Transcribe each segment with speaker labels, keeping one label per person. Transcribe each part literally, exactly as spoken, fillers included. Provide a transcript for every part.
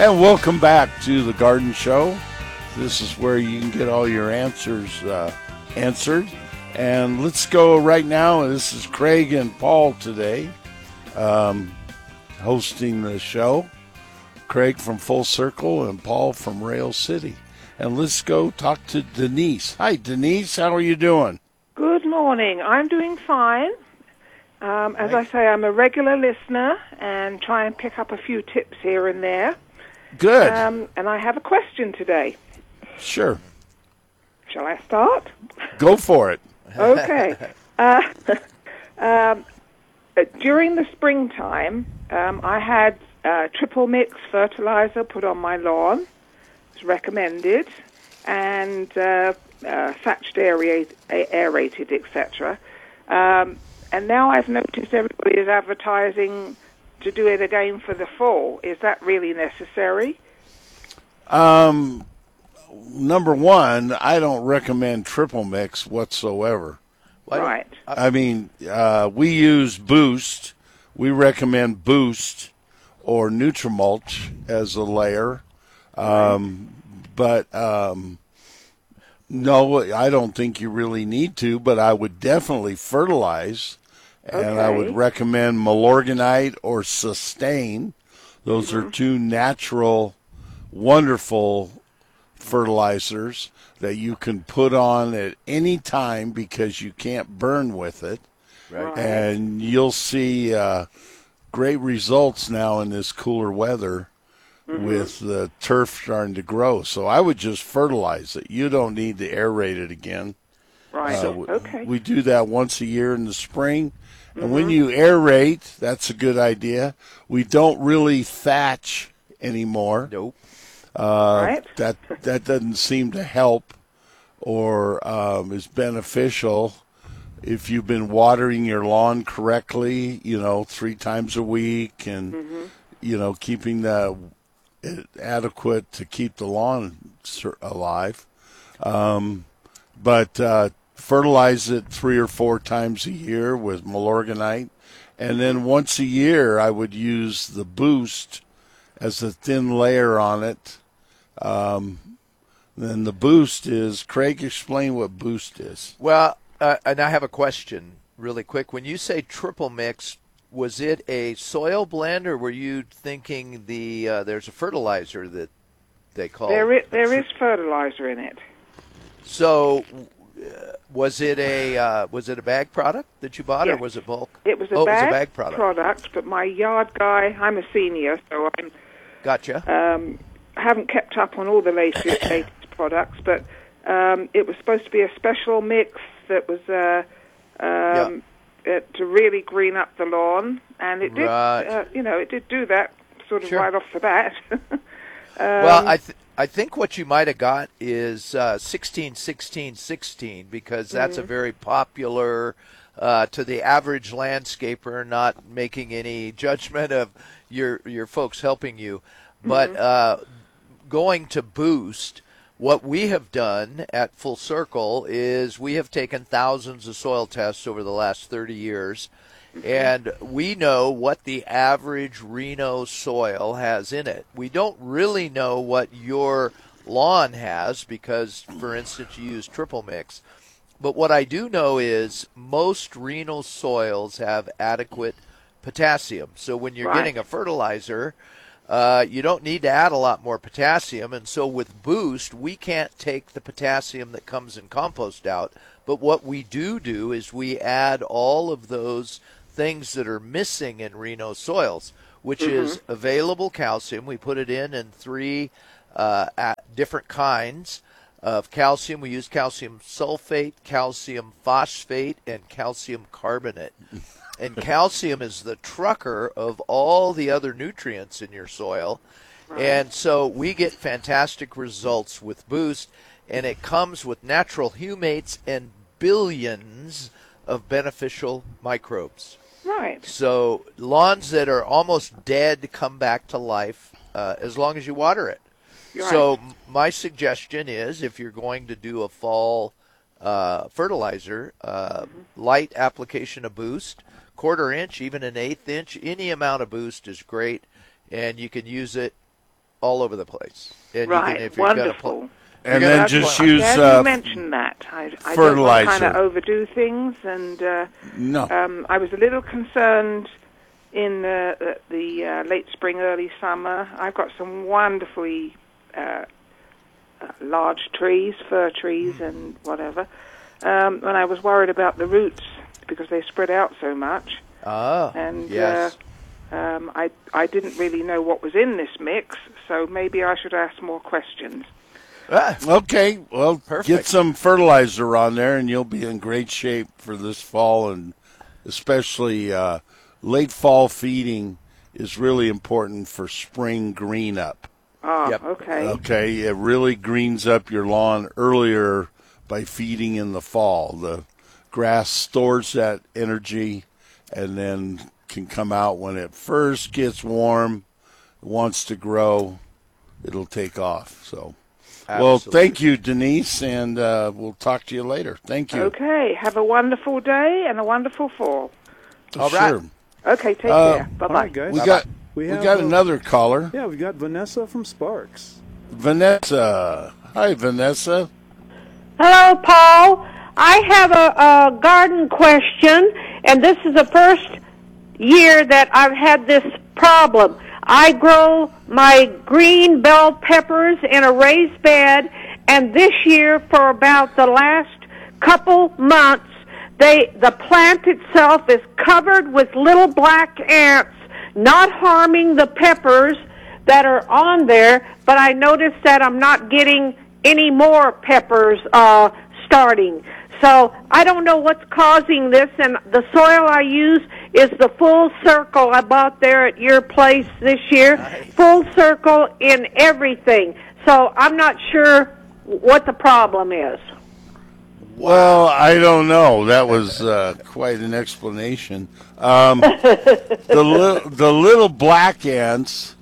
Speaker 1: And welcome back to the Garden Show. This is where you can get all your answers uh, answered. And let's go right now. This is Craig and Paul today um, hosting the show. Craig from Full Circle and Paul from Rail City. And let's go talk to Denise. Hi, Denise. How are you doing?
Speaker 2: Good morning. I'm doing fine. Um, as I say, I'm a regular listener and try and pick up a few tips here and there.
Speaker 1: Good.
Speaker 2: Um, and I have a question today.
Speaker 1: Sure.
Speaker 2: Shall I start?
Speaker 1: Go for it.
Speaker 2: Okay. Uh, um, during the springtime, um, I had uh, triple mix fertilizer put on my lawn. It's recommended. And uh, uh, thatched, aerated, aerated et cetera. Um, and now I've noticed everybody is advertising to do it again for the fall. Is that really necessary?
Speaker 1: Um, number one, I don't recommend triple mix whatsoever.
Speaker 2: Right.
Speaker 1: I mean, uh, we use Boost. We recommend Boost or Nutrimulch as a layer. Um, but um, no, I don't think you really need to, but I would definitely fertilize. And
Speaker 2: okay.
Speaker 1: I would recommend Milorganite or Sustain. Those
Speaker 2: mm-hmm.
Speaker 1: are two natural, wonderful fertilizers that you can put on at any time because you can't burn with it.
Speaker 2: Right.
Speaker 1: And you'll see uh, great results now in this cooler weather mm-hmm. with the turf starting to grow. So I would just fertilize it. You don't need to aerate it again.
Speaker 2: Right.
Speaker 1: Uh,
Speaker 2: okay.
Speaker 1: We do that once a year in the spring. And
Speaker 2: mm-hmm.
Speaker 1: when you aerate, that's a good idea. We don't really thatch anymore.
Speaker 3: Nope.
Speaker 1: Uh,
Speaker 2: right.
Speaker 1: That that doesn't seem to help or um, is beneficial if you've been watering your lawn correctly, you know, three times a week and,
Speaker 2: mm-hmm.
Speaker 1: you know, keeping the adequate to keep the lawn alive. Um, but uh fertilize it three or four times a year with Milorganite. And then once a year, I would use the Boost as a thin layer on it. Um, then the Boost is, Craig, explain what Boost is.
Speaker 3: Well, uh, and I have a question really quick. When you say triple mix, was it a soil blend or were you thinking the uh, there's a fertilizer that they call?
Speaker 2: There is, there is fertilizer in it.
Speaker 3: So uh, was it a uh, was it a bag product that you bought,
Speaker 2: yes.
Speaker 3: or was it bulk?
Speaker 2: It was a,
Speaker 3: oh,
Speaker 2: bag,
Speaker 3: it was a bag product.
Speaker 2: product, but my yard guy, I'm a senior, so I'm
Speaker 3: gotcha.
Speaker 2: Um, I haven't kept up on all the latest, latest products, but um, it was supposed to be a special mix that was uh, um,
Speaker 3: yeah.
Speaker 2: uh, to really green up the lawn, and it did.
Speaker 3: Right.
Speaker 2: Uh, you know, it did do that sort of
Speaker 3: sure.
Speaker 2: right off the bat. um,
Speaker 3: well, I. Th- I think what you might have got is uh, sixteen sixteen sixteen because that's
Speaker 2: mm-hmm.
Speaker 3: a very popular uh, to the average landscaper, not making any judgment of your your folks helping you. But
Speaker 2: mm-hmm.
Speaker 3: uh, going to Boost, what we have done at Full Circle is we have taken thousands of soil tests over the last thirty years. And we know what the average Reno soil has in it. We don't really know what your lawn has because, for instance, you use triple mix. But what I do know is most Reno soils have adequate potassium. So when you're
Speaker 2: right.
Speaker 3: getting a fertilizer, uh, you don't need to add a lot more potassium. And so with Boost, we can't take the potassium that comes in compost out. But what we do do is we add all of those things that are missing in Reno soils, which mm-hmm. is available calcium. We put it in in three uh, different kinds of calcium. We use calcium sulfate, calcium phosphate, and calcium carbonate. And calcium is the trucker of all the other nutrients in your soil. Right. And so we get fantastic results with Boost, and it comes with natural humates and billions of beneficial microbes.
Speaker 2: Right.
Speaker 3: So lawns that are almost dead come back to life uh, as long as you water it.
Speaker 2: You're
Speaker 3: so
Speaker 2: right.
Speaker 3: my suggestion is if you're going to do a fall uh, fertilizer, uh, mm-hmm. light application of Boost, quarter inch, even an eighth inch, any amount of Boost is great, and you can use it all over the place. And
Speaker 2: Right,
Speaker 3: you can, if you've got a
Speaker 2: wonderful.
Speaker 3: pl-
Speaker 1: And
Speaker 3: You're
Speaker 1: then
Speaker 3: gonna-
Speaker 1: just
Speaker 2: I'm
Speaker 1: use
Speaker 2: glad
Speaker 1: uh,
Speaker 2: you mentioned that. I, I
Speaker 1: fertilizer.
Speaker 2: don't kind of overdo things, and uh,
Speaker 1: no.
Speaker 2: um, I was a little concerned in the, the, the uh, late spring, early summer. I've got some wonderfully uh, uh, large trees, fir trees, and whatever. Um, and I was worried about the roots because they spread out so much.
Speaker 3: Ah,
Speaker 2: And
Speaker 3: yes.
Speaker 2: uh, um, I I didn't really know what was in this mix, so maybe I should ask more questions.
Speaker 3: Ah,
Speaker 1: Okay, well,
Speaker 3: Perfect.
Speaker 1: get some fertilizer on there, and you'll be in great shape for this fall, and especially uh, late fall feeding is really important for spring green up.
Speaker 2: Ah,
Speaker 3: Yep.
Speaker 2: okay.
Speaker 1: Okay, it really greens up your lawn earlier by feeding in the fall. The grass stores that energy and then can come out when it first gets warm, wants to grow, it'll take off. So. Well,
Speaker 3: absolutely.
Speaker 1: thank you, Denise, and uh, we'll talk to you later. Thank you.
Speaker 2: Okay, have a wonderful day and a wonderful fall.
Speaker 3: All right.
Speaker 1: Sure.
Speaker 2: Okay, take
Speaker 1: Uh,
Speaker 2: care. Bye
Speaker 4: All
Speaker 2: bye.
Speaker 4: right, guys.
Speaker 1: We got
Speaker 4: We
Speaker 1: we,
Speaker 4: have,
Speaker 1: got
Speaker 4: uh,
Speaker 1: another caller,
Speaker 4: Yeah, we got Vanessa from Sparks.
Speaker 1: Vanessa. Hi, Vanessa.
Speaker 5: Hello, Paul. I have a, a garden question, and this is the first year that I've had this problem. I grow my green bell peppers in a raised bed, and this year, for about the last couple months, they the plant itself is covered with little black ants, not harming the peppers that are on there, but I noticed that I'm not getting any more peppers uh, starting. So I don't know what's causing this, and the soil I use is the Full Circle I bought there at your place this year.
Speaker 3: Nice.
Speaker 5: Full Circle in everything. So I'm not sure what the problem is.
Speaker 1: Well, I don't know. That was uh, quite an explanation. Um, the li- the little black ants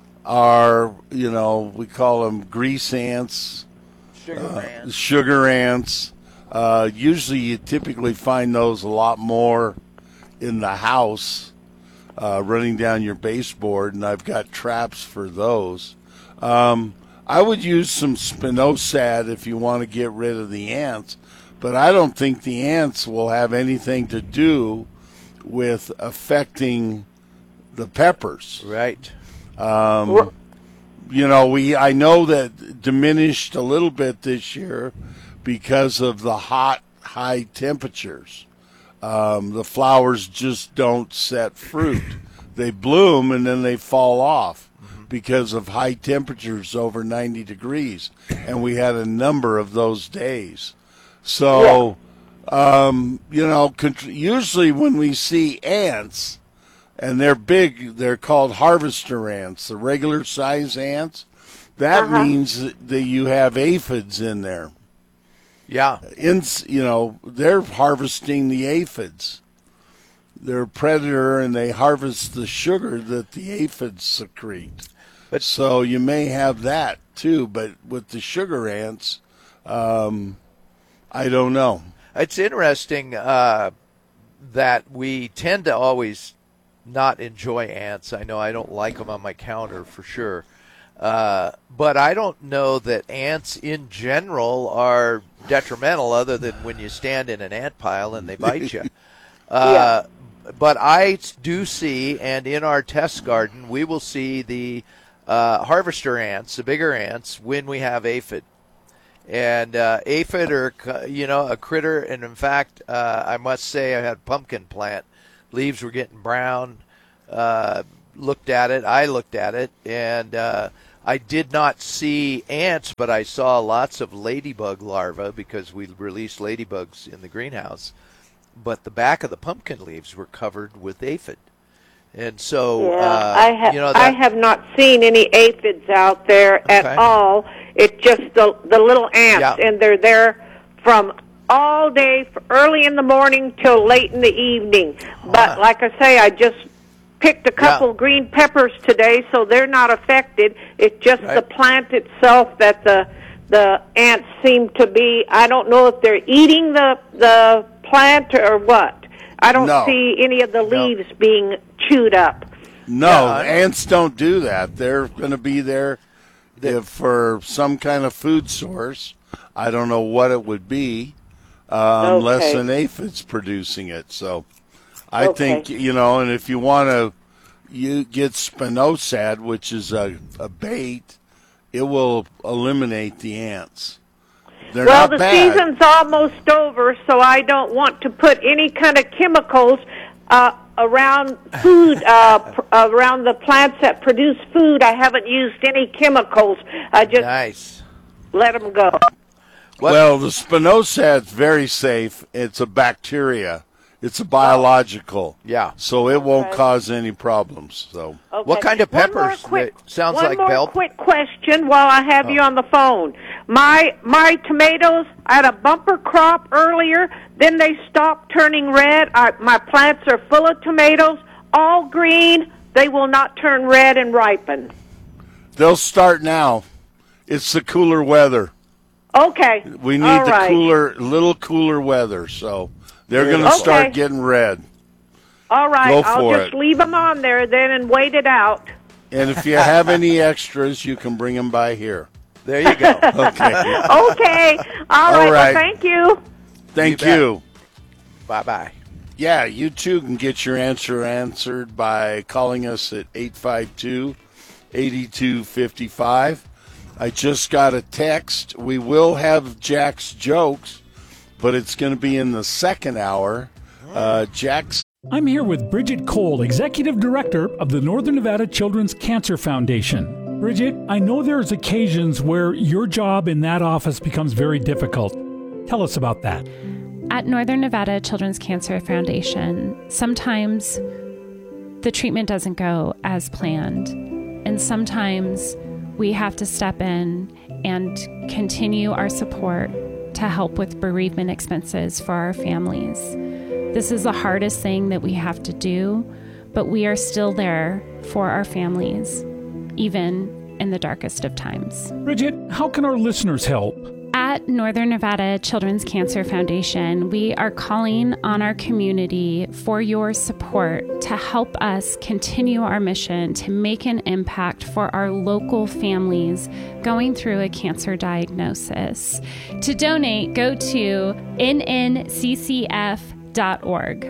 Speaker 1: are, you know, we call them grease ants,
Speaker 3: Sugar
Speaker 1: uh,
Speaker 3: man.
Speaker 1: sugar ants. Uh, usually, you typically find those a lot more in the house, uh, running down your baseboard, and I've got traps for those. Um, I would use some spinosad if you want to get rid of the ants, but I don't think the ants will have anything to do with affecting the peppers.
Speaker 3: Right.
Speaker 1: Um, you know, we I know that diminished a little bit this year because of the hot, high temperatures. Um, the flowers just don't set fruit. They bloom and then they fall off because of high temperatures over ninety degrees. And we had a number of those days. So, um, you know, contr- usually when we see ants, and they're big, they're called harvester ants, the regular size ants, that
Speaker 5: Uh-huh.
Speaker 1: means that you have aphids in there.
Speaker 3: Yeah.
Speaker 1: In, you know, they're harvesting the aphids. They're a predator, and they harvest the sugar that the aphids secrete.
Speaker 3: But-
Speaker 1: so you may have that too, but with the sugar ants, um, I don't know.
Speaker 3: It's interesting uh, that we tend to always not enjoy ants. I know I don't like them on my counter for sure. Uh, but I don't know that ants in general are detrimental other than when you stand in an ant pile and they bite you. Uh, But I do see, and in our test garden, we will see the uh, harvester ants, the bigger ants, when we have aphid. And uh, aphid are, you know, a critter. And in fact, uh, I must say I had a pumpkin plant. Leaves were getting brown. Uh, looked at it. I looked at it. And uh, I did not see ants, but I saw lots of ladybug larvae because we released ladybugs in the greenhouse. But the back of the pumpkin leaves were covered with aphid. And so,
Speaker 5: Yeah,
Speaker 3: uh,
Speaker 5: I have
Speaker 3: you know,
Speaker 5: I
Speaker 3: that,
Speaker 5: have not seen any aphids out there at
Speaker 3: Okay.
Speaker 5: all. It's just the the little ants,
Speaker 3: Yeah.
Speaker 5: and they're there from all day, f- early in the morning till late in the evening. But
Speaker 3: Huh.
Speaker 5: like I say, I just picked a couple
Speaker 3: Yeah.
Speaker 5: green peppers today, so they're not affected. It's just
Speaker 3: Right.
Speaker 5: the plant itself that the the ants seem to be. I don't know if they're eating the the plant or what. I don't
Speaker 1: No.
Speaker 5: see any of the
Speaker 3: No.
Speaker 5: leaves being chewed up.
Speaker 1: No,
Speaker 3: Yeah, I-
Speaker 1: ants don't do that. They're going to be there if for some kind of food source, I don't know what it would be, uh,
Speaker 5: Okay.
Speaker 1: unless an aphid's producing it. So I
Speaker 5: Okay.
Speaker 1: think, you know, and if you want to you get spinosad, which is a, a bait, it will eliminate the ants. They're
Speaker 5: Well,
Speaker 1: not
Speaker 5: the
Speaker 1: bad.
Speaker 5: season's almost over, so I don't want to put any kind of chemicals uh, around food, uh, pr- around the plants that produce food. I haven't used any chemicals. I just
Speaker 3: Nice.
Speaker 5: let them go.
Speaker 3: What?
Speaker 1: Well, the spinosad's very safe. It's a bacteria. It's a biological.
Speaker 3: Yeah.
Speaker 1: So it won't
Speaker 5: Okay.
Speaker 1: cause any problems. So
Speaker 5: Okay.
Speaker 3: What kind of
Speaker 5: One more
Speaker 3: peppers?
Speaker 5: quick-
Speaker 3: It sounds
Speaker 5: one
Speaker 3: like
Speaker 5: more
Speaker 3: bell-
Speaker 5: quick question while I have you on the phone. My my tomatoes, I had a bumper crop earlier. Then they stopped turning red. I, my plants are full of tomatoes, all green. They will not turn red and ripen.
Speaker 1: they'll start now. It's the cooler weather.
Speaker 5: Okay.
Speaker 1: We need
Speaker 5: All
Speaker 1: the
Speaker 5: right.
Speaker 1: cooler, little cooler weather. So they're going to
Speaker 5: Okay.
Speaker 1: start getting red.
Speaker 5: All right.
Speaker 1: Go
Speaker 5: I'll
Speaker 1: for
Speaker 5: just
Speaker 1: it.
Speaker 5: leave them on there then and wait it out.
Speaker 1: And if you have any extras, you can bring them by here.
Speaker 3: There you go.
Speaker 1: Okay.
Speaker 5: Okay. All right.
Speaker 1: right.
Speaker 5: Well, thank you.
Speaker 1: Thank
Speaker 3: You bet.
Speaker 1: you.
Speaker 3: Bye-bye.
Speaker 1: Yeah, you too can get your answer answered by calling us at eight five two, eight two five five. I just got a text. We will have Jack's jokes, but it's going to be in the second hour. Uh, Jack's.
Speaker 6: I'm here with Bridget Cole, Executive Director of the Northern Nevada Children's Cancer Foundation. Bridget, I know there's occasions where your job in that office becomes very difficult. Tell us about that.
Speaker 7: At Northern Nevada Children's Cancer Foundation, sometimes the treatment doesn't go as planned, and sometimes we have to step in and continue our support to help with bereavement expenses for our families. This is the hardest thing that we have to do, but we are still there for our families, even in the darkest of times.
Speaker 6: Bridget, how can our listeners help?
Speaker 7: At Northern Nevada Children's Cancer Foundation, we are calling on our community for your support to help us continue our mission to make an impact for our local families going through a cancer diagnosis. To donate, go to N N C C F dot org.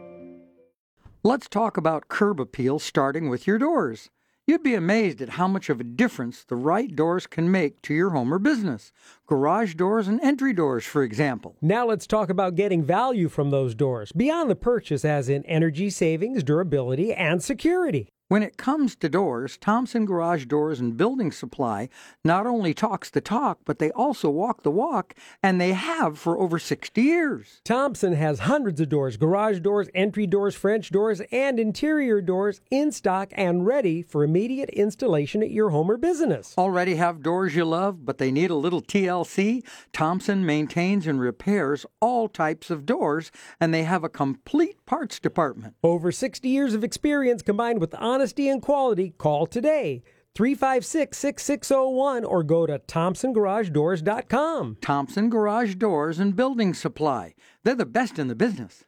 Speaker 8: Let's talk about curb appeal, starting with your doors. You'd be amazed at how much of a difference the right doors can make to your home or business. Garage doors and entry doors, for example.
Speaker 9: Now let's talk about getting value from those doors, beyond the purchase as in energy savings, durability, and security.
Speaker 8: When it comes to doors, Thompson Garage Doors and Building Supply not only talks the talk, but they also walk the walk, and they have for over sixty years.
Speaker 9: Thompson has hundreds of doors, garage doors, entry doors, French doors, and interior doors in stock and ready for immediate installation at your home or business.
Speaker 8: Already have doors you love, but they need a little T L C? Thompson maintains and repairs all types of doors, and they have a complete parts department.
Speaker 9: Over sixty years of experience combined with honesty and quality. Call today, three five six, six six zero one, or go to thompson garage doors dot com.
Speaker 8: Thompson Garage Doors and Building Supply. They're the best in the business.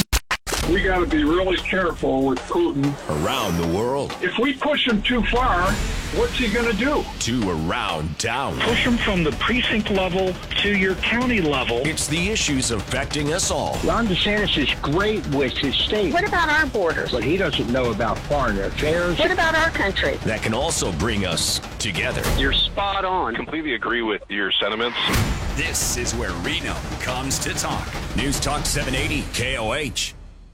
Speaker 10: We got to be really careful with Putin.
Speaker 11: Around the world.
Speaker 10: If we push him too far, what's he going to do?
Speaker 11: To around town.
Speaker 12: Push him from the precinct level to your county level.
Speaker 11: It's the issues affecting us all.
Speaker 13: Ron DeSantis is great with his state.
Speaker 14: What about our borders?
Speaker 13: But he doesn't know about foreign affairs.
Speaker 14: What about our country?
Speaker 11: That can also bring us together.
Speaker 15: You're spot on. Completely agree with your sentiments.
Speaker 11: This is where Reno comes to talk. News Talk seven eighty K O H.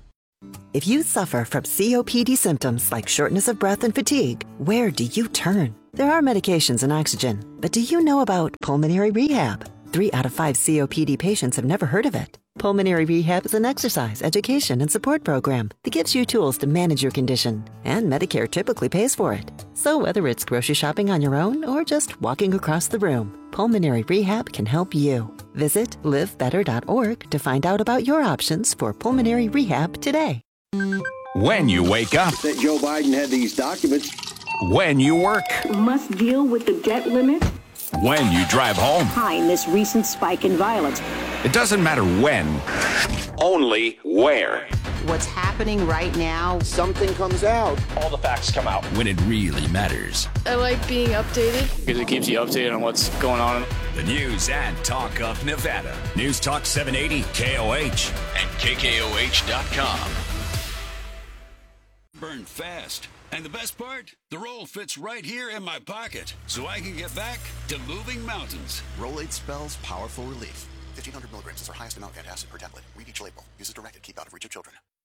Speaker 16: If you suffer from C O P D symptoms like shortness of breath and fatigue, where do you turn? There are medications and oxygen, but do you know about pulmonary rehab? Three out of five C O P D patients have never heard of it. Pulmonary Rehab is an exercise, education, and support program that gives you tools to manage your condition, and Medicare typically pays for it. So whether it's grocery shopping on your own or just walking across the room, Pulmonary Rehab can help you. Visit live better dot org to find out about your options for pulmonary rehab today.
Speaker 11: When you wake up.
Speaker 17: That Joe Biden had these documents.
Speaker 11: When you work.
Speaker 18: Must deal with the debt limit.
Speaker 11: When you drive home.
Speaker 18: Behind this recent spike in violence.
Speaker 11: It doesn't matter when, only where.
Speaker 19: what's happening right now.
Speaker 20: Something comes out.
Speaker 21: All the facts come out.
Speaker 11: When it really matters.
Speaker 22: I like being updated.
Speaker 23: Because it keeps you updated on what's going on.
Speaker 11: The news and talk of Nevada. News Talk seven eighty K O H and K K O H dot com.
Speaker 24: Burn fast. And the best part? The roll fits right here in my pocket, so I can get back to moving mountains.
Speaker 25: Rolade spells powerful relief. fifteen hundred milligrams is our highest amount of antacid per tablet. Read each label. Use as directed. Keep out of reach of children.